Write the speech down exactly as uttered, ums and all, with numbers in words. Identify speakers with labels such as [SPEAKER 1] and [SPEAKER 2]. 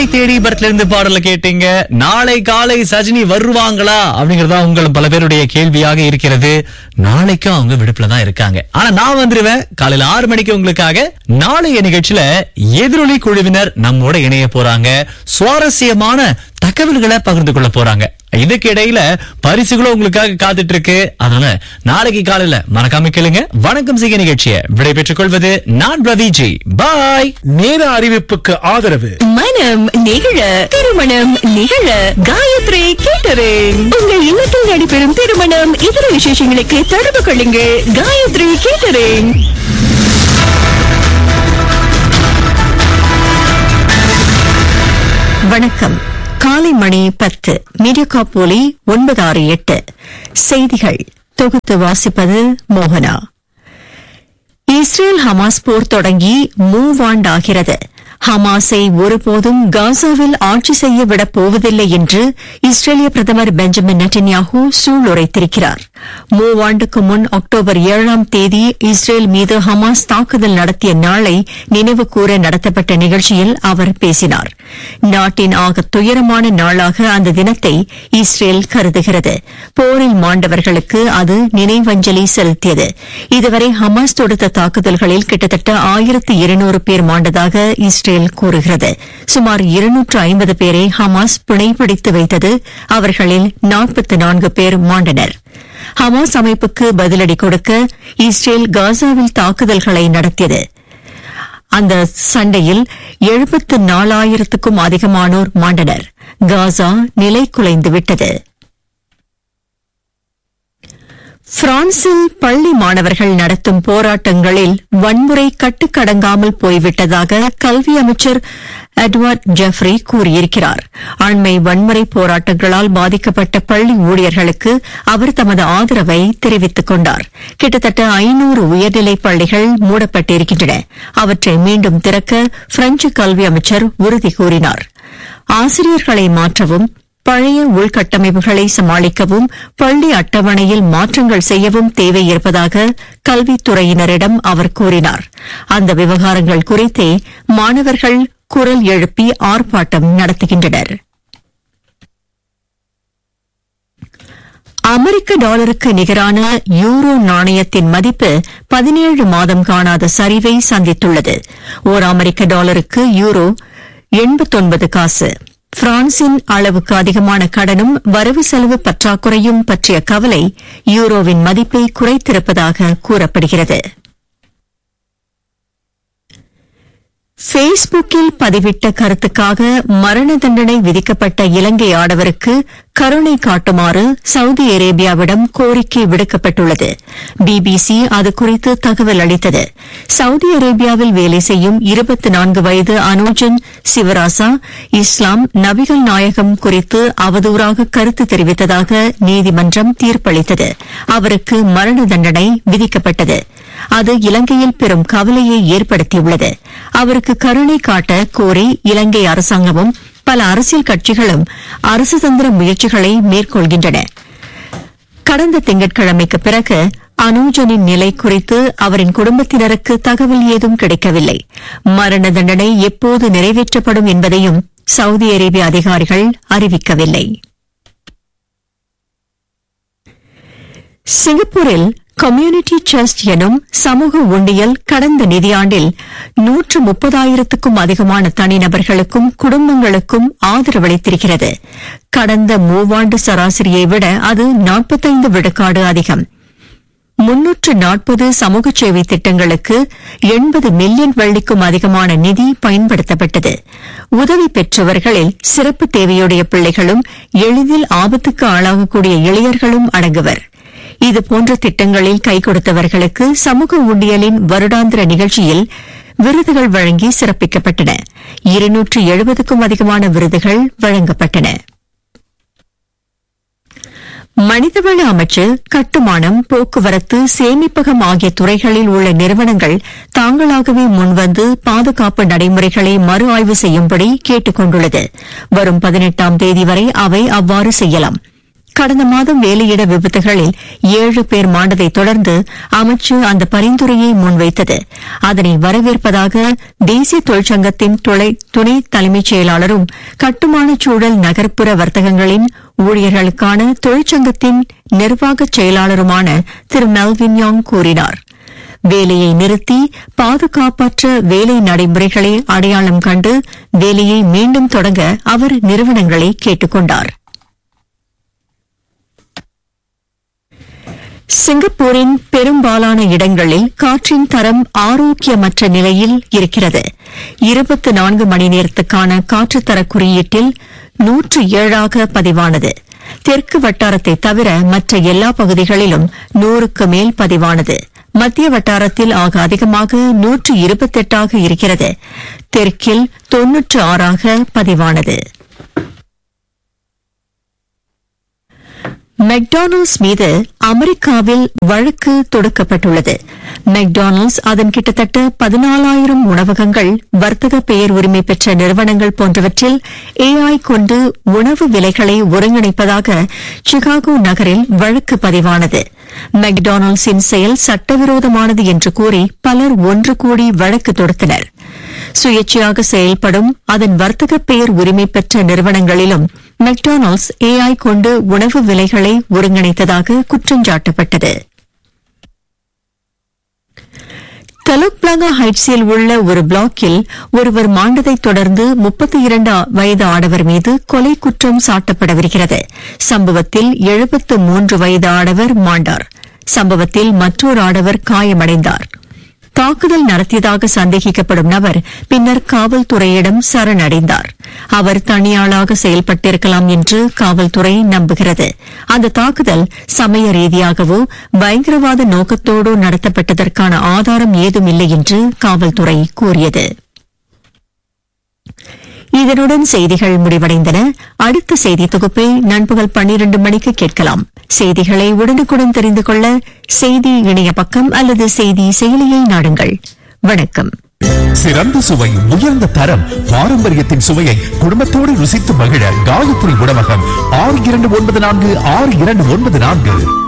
[SPEAKER 1] தேடி படத்துல இருந்து பாடல கேட்டீங்க. நாளை காலை சஜினி வருவாங்களா அப்படிங்கறதா உங்கள் பல பேருடைய கேள்வியாக இருக்கிறது. நாளைக்கும் அவங்க விடுப்புல தான் இருக்காங்க. ஆனா நான் வந்துருவேன் காலையில ஆறு மணிக்கு உங்களுக்காக. நாளைய நிகழ்ச்சியில எதிரொலி குழுவினர் நம்மோட இணைய போறாங்க. சுவாரஸ்யமான தகவல்களை பகிர்ந்து கொள்ள போறாங்க. இதுக்கு இடையில பரிசுகளும் உங்களுக்காக காத்துட்டு இருக்கு. அதனால நாளைக்கு காலையில மறக்காம கேளுங்க. வணக்கம் செய்ய நிகழ்ச்சியை விடை பெற்றுக் கொள்வது நான் பிரதீஜி. பாய்.
[SPEAKER 2] நேர அறிவிப்புக்கு ஆதரவு
[SPEAKER 3] மனம் நிகழ திருமணம் நிகழ காயத்ரி கேட்டரிங். உங்கள் இல்லத்தில் நடைபெறும் திருமணம் இதர விசேஷங்களுக்கு தொடர்பு கொள்ளுங்கள். காயத்ரி கேட்டரிங். வணக்கம். காலை மணி பத்து. மீடியாகாப் ஒலி ஒன்பது ஆறு எட்டு. செய்திகள் தொகுத்து வாசிப்பது மோகனா. இஸ்ரேல் ஹமாஸ் போர் தொடங்கி மூவாண்டாகிறது. ஹமாஸை ஒருபோதும் காசாவில் ஆட்சி செய்ய விடப் போவதில்லை என்று இஸ்ரேலிய பிரதமர் பெஞ்சமின் நெட்டன்யாஹூ சூளுரைத்திருக்கிறார். மூவாண்டுக்கு முன் அக்டோபர் ஏழாம் தேதி இஸ்ரேல் மீது ஹமாஸ் தாக்குதல் நடத்திய நாளை நினைவு கூற நடத்தப்பட்ட நிகழ்ச்சியில் அவர் பேசினார். நாட்டின் ஆக துயரமான நாளாக அந்த தினத்தை இஸ்ரேல் கருதுகிறது. போரில் மாண்டவர்களுக்கு அது நினைவஞ்சலி செலுத்தியது. இதுவரை ஹமாஸ் தொடுத்த தாக்குதல்களில் கிட்டத்தட்ட ஆயிரத்து இருநூறு பேர் மாண்டதாக இஸ்ரேல் கூறுகிறது. சுமார் இருநூற்று ஐம்பது பேரை ஹமாஸ் பிணைபிடித்து வைத்தது. அவர்களில் நாற்பத்தி நான்கு பேர் மாண்டனர். ஹமாஸ் அமைப்புக்கு பதிலடி கொடுக்க இஸ்ரேல் காசாவில் தாக்குதல்களை நடத்தியது. அந்த சண்டையில் எழுபத்து நாலாயிரத்துக்கும் அதிகமானோர் மாண்டனர். காசா நிலை குலைந்துவிட்டது. பிரான்சில் பள்ளி மாணவர்கள் நடத்தும் போராட்டங்களில் வன்முறை கட்டுக்கடங்காமல் போய்விட்டதாக கல்வி அமைச்சர் எட்வர்ட் ஜெஃப்ரி கூறியிருக்கிறார். அண்மை வன்முறை போராட்டங்களால் பாதிக்கப்பட்ட பள்ளி ஊழியர்களுக்கு அவர் தமது ஆதரவை தெரிவித்துக் கொண்டார். கிட்டத்தட்ட ஐநூறு உயர்நிலைப் பள்ளிகள் மூடப்பட்டிருக்கின்றன. அவற்றை மீண்டும் திறக்க பிரெஞ்சு கல்வி அமைச்சர் உறுதி கூறினார். ஆசிரியர்களை மாற்றவும் பழைய உள்கட்டமைப்புகளை சமாளிக்கவும் பள்ளி அட்டவணையில் மாற்றங்கள் செய்யவும் தேவை இருப்பதாக கல்வித்துறையினரிடம் அவர் கூறினார். அந்த விவகாரங்கள் குறித்தே மாணவர்கள் குரல் எழுப்பி ஆர்ப்பாட்டம் நடத்துகின்றனர். அமெரிக்க டாலருக்கு நிகரான யூரோ நாணயத்தின் மதிப்பு பதினேழு மாதம் காணாத சரிவை சந்தித்துள்ளது. ஓர் அமெரிக்க டாலருக்கு யூரோ எண்பத்தொன்பது காசு. பிரான்சின் அளவுக்கு அதிகமான கடனும் வரவு செலவு பற்றாக்குறையும் பற்றிய கவலை யூரோவின் மதிப்பை குறைத்திருப்பதாக கூறப்படுகிறது. பேஸ்புக்கில் பதிவிட்ட கருத்துக்காக மரண தண்டனை விதிக்கப்பட்ட இலங்கை ஆடவருக்கு கருணை காட்டுமாறு சவுதி அரேபியாவிடம் கோரிக்கை விடுக்கப்பட்டுள்ளது. பிபிசி அது குறித்து தகவல் அளித்தது. சவுதி அரேபியாவில் வேலை செய்யும் இருபத்தி நான்கு வயது அனுஜன் சிவராசா இஸ்லாம் நபிகள் நாயகம் குறித்து அவதூறாக கருத்து தெரிவித்ததாக நீதிமன்றம் தீர்ப்பளித்தது. அவருக்கு மரண தண்டனை விதிக்கப்பட்டது. அது இலங்கையில் பெரும் கவலையை ஏற்படுத்தியுள்ளது. அவருக்கு கருணை காட்ட கோரி இலங்கை அரசாங்கமும் பல அரசியல் கட்சிகளும் அரசு தந்திர முயற்சிகளை மேற்கொள்கின்றன. கடந்த திங்கட்கிழமைக்கு பிறகு அனுஜனின் நிலை குறித்து அவரின் குடும்பத்தினருக்கு தகவல் ஏதும் கிடைக்கவில்லை. மரண தண்டனை எப்போது நிறைவேற்றப்படும் என்பதையும் சவுதி அரேபிய அதிகாரிகள் அறிவிக்கவில்லை. சிங்கப்பூரில் கம்யூனிட்டி ட்ரஸ்ட் எனும் சமூக உண்டியல் கடந்த நிதியாண்டில் நூற்று முப்பதாயிரத்துக்கும் அதிகமான தனிநபர்களுக்கும் குடும்பங்களுக்கும் ஆதரவளித்திருக்கிறது. கடந்த மூவாண்டு சராசரியை விட அது நாற்பத்தைந்து விழுக்காடு அதிகம். முன்னூற்று நாற்பது சமூக சேவை திட்டங்களுக்கு எண்பது மில்லியன் வெள்ளிக்கும் அதிகமான நிதி பயன்படுத்தப்பட்டது. உதவி பெற்றவர்களில் சிறப்பு தேவையுடைய பிள்ளைகளும் எளிதில் ஆபத்துக்கு ஆளாகக்கூடிய இளைஞர்களும் அடங்குவர். இதுபோன்ற திட்டங்களில் கை கொடுத்தவர்களுக்கு சமூக உண்டியலின் வருடாந்திர நிகழ்ச்சியில் விருதுகள் வழங்கி சிறப்பிக்கப்பட்டன. இருநூற்று எழுபதுக்கும் அதிகமான விருதுகள் வழங்கப்பட்டன. மனிதவள அமைச்சு கட்டுமானம், போக்குவரத்து, சேமிப்பகம் ஆகிய துறைகளில் உள்ள நிறுவனங்கள் தாங்களாகவே முன்வந்து பாதுகாப்பு நடைமுறைகளை மறு ஆய்வு செய்யும்படி கேட்டுக் கொண்டுள்ளது. வரும் பதினெட்டாம் தேதி வரை அவை அவ்வாறு செய்யலாம். கடந்த மாதம் வேலையிட விபத்துகளில் ஏழு பேர் மாண்டதை தொடர்ந்து அமைச்சு அந்த பரிந்துரையை முன்வைத்தது. அதனை வரவேற்பதாக தேசிய தொழிற்சங்கத்தின் துணை தலைமைச் செயலாளரும் கட்டுமான சூழல் நகர்ப்புற வர்த்தகங்களின் ஊழியர்களுக்கான தொழிற்சங்கத்தின் நிர்வாகச் செயலாளருமான திரு மெல்வின் யாங் கூறினார். வேலையை நிறுத்தி பாதுகாப்பற்ற வேலை நடைமுறைகளை அடையாளம் கண்டு வேலையை மீண்டும் தொடங்க அவர் நிறுவனங்களை கேட்டுக் கொண்டார். சிங்கப்பூரின் பெரும்பாலான இடங்களில் காற்றின் தரம் ஆரோக்கியமற்ற நிலையில் இருக்கிறது. இருபத்தி நான்கு மணி நேரத்துக்கான காற்றுத்தர குறியீட்டில் நூற்று ஏழாக பதிவானது. தெற்கு வட்டாரத்தை தவிர மற்ற எல்லா பகுதிகளிலும் நூறுக்கு மேல் பதிவானது. மத்திய வட்டாரத்தில் ஆக அதிகமாக நூற்று இருபத்தெட்டாக இருக்கிறது. தெற்கில் தொன்னூற்று ஆறாக பதிவானது. மெக்டானல்ட்ஸ் மீது அமெரிக்காவில் வழக்கு தொடுக்கப்பட்டுள்ளது. மெக்டானல்ட்ஸ் அதன் கிட்டத்தட்ட பதினாலாயிரம் உணவகங்கள், வர்த்தக பெயர் உரிமை பெற்ற நிறுவனங்கள் போன்றவற்றில் ஏஐ கொண்டு உணவு விலைகளை ஒருங்கிணைப்பதாக சிகாகோ நகரில் வழக்கு பதிவானது. மெக்டானல்ட்ஸின் செயல் சட்டவிரோதமானது என்று கூறி பலர் ஒன்று கூடி வழக்கு தொடுத்தனர். சுயேட்சையாக செயல்படும் அதன் வர்த்தக பெயர் உரிமை பெற்ற நிறுவனங்களிலும் மெக்டானல்ட்ஸ் ஏஐ கொண்டு உணவு விலைகளை ஒருங்கிணைத்ததாக குற்றஞ்சாட்டப்பட்டது. தலுக் பிளாங்கா ஹைட்ஸில் உள்ள ஒரு பிளாக்கில் ஒருவர் மாண்டதைத் தொடர்ந்து முப்பத்தி இரண்டு வயது ஆடவர் மீது கொலை குற்றம் சாட்டப்படவிருக்கிறது. சம்பவத்தில் எழுபத்து மூன்று வயது ஆடவர் மாண்டார். சம்பவத்தில் மற்றொரு ஆடவர் காயமடைந்தார். தாக்குதல் நடத்தியதாக சந்தேகிக்கப்படும் நபர் பின்னர் காவல்துறையிடம் சரணடைந்தார். அவர் தனியாளாக செயல்பட்டிருக்கலாம் என்று காவல்துறை நம்புகிறது. அந்த தாக்குதல் சமய ரீதியாகவோ பயங்கரவாத நோக்கத்தோடு நடத்தப்பட்டதற்கான ஆதாரம் ஏதும் இல்லை என்று காவல்துறை கூறியது. இதனுடன் செய்திகள் முடிவடைந்தன. அடுத்த செய்தி தொகுப்பை நண்பகல் பன்னிரண்டு மணிக்கு கேட்கலாம். செய்திகளை உடனுக்குடன் தெரிந்து கொள்ள செய்தி இணைய பக்கம் அல்லது செய்தி செயலியை நாடுங்கள். வணக்கம்.
[SPEAKER 2] சிறந்த சுவை, உயர்ந்த தரம், பாரம்பரியத்தின் சுவையை குடும்பத்தோடு ருசித்து மகிழ காயத்ரி உணவகம் ஆறு இரண்டு ஒன்பது நான்கு ஆறு இரண்டு ஒன்பது நான்கு.